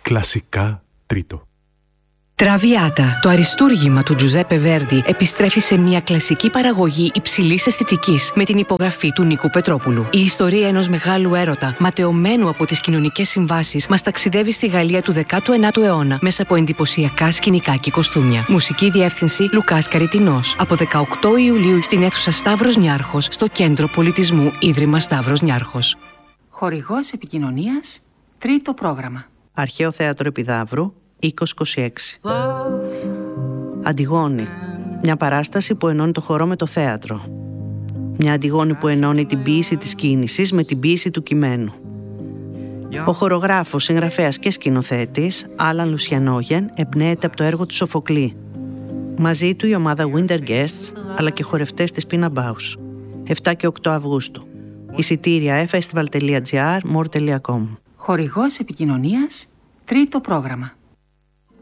Κλασικά τρίτο. Τραβιάτα, το αριστούργημα του Τζουζέπε Βέρντι, επιστρέφει σε μια κλασική παραγωγή υψηλής αισθητικής με την υπογραφή του Νίκου Πετρόπουλου. Η ιστορία ενός μεγάλου έρωτα, ματαιωμένου από τις κοινωνικές συμβάσεις, μας ταξιδεύει στη Γαλλία του 19ου αιώνα μέσα από εντυπωσιακά σκηνικά και κοστούμια. Μουσική διεύθυνση Λουκάς Καριτινός. Από 18 Ιουλίου στην αίθουσα Σταύρος Νιάρχος, στο Κέντρο Πολιτισμού Ίδρυμα Σταύρος Νιάρχος. Χορηγός επικοινωνίας, τρίτο πρόγραμμα. Αρχαίο Θέατρο Επιδαύρου, 2026. Αντιγόνη. Μια παράσταση που ενώνει το χορό με το θέατρο. Μια Αντιγόνη που ενώνει την ποίηση της κίνησης με την ποίηση του κειμένου. Ο χορογράφος, συγγραφέας και σκηνοθέτης Άλαν Λουσιανόγεν εμπνέεται από το έργο του Σοφοκλή. Μαζί του η ομάδα Winter Guests αλλά και χορευτές της Pina Bausch. 7 και 8 Αυγούστου. Εισιτήρια festival.gr, more.com. Χορηγός επικοινωνίας, τρίτο πρόγραμμα.